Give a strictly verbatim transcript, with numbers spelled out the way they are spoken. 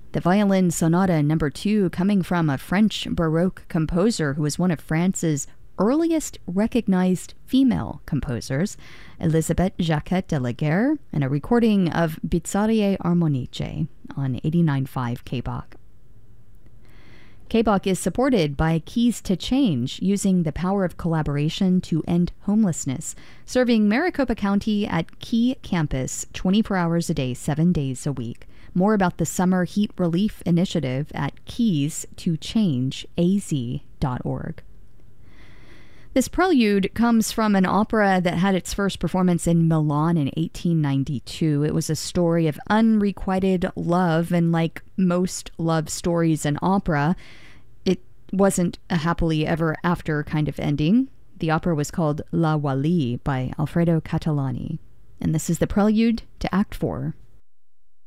The Violin Sonata number two, coming from a French Baroque composer who was one of France's earliest recognized female composers, Elisabeth Jacquet de la Guerre, and a recording of Bizarre Armonice on eighty-nine point five K B O C. K B O C is supported by Keys to Change, using the power of collaboration to end homelessness, serving Maricopa County at Key Campus twenty-four hours a day, seven days a week. More about the Summer Heat Relief Initiative at keys to change a z dot org. This prelude comes from an opera that had its first performance in Milan in eighteen ninety-two. It was a story of unrequited love, and like most love stories in opera, it wasn't a happily ever after kind of ending. The opera was called La Wally by Alfredo Catalani, and this is the prelude to Act Four.